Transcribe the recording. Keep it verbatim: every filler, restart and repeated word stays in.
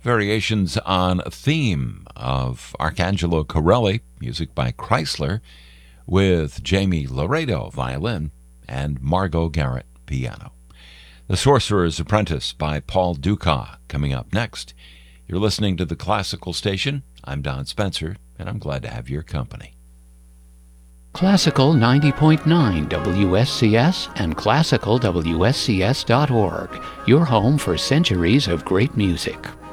variations on a theme of Arcangelo Corelli, music by Chrysler, with Jamie Laredo, violin, and Margot Garrett, piano. The Sorcerer's Apprentice by Paul Dukas, coming up next. You're listening to The Classical Station. I'm Don Spencer, and I'm glad to have your company. Classical ninety point nine W S C S and classical W S C S dot org, your home for centuries of great music.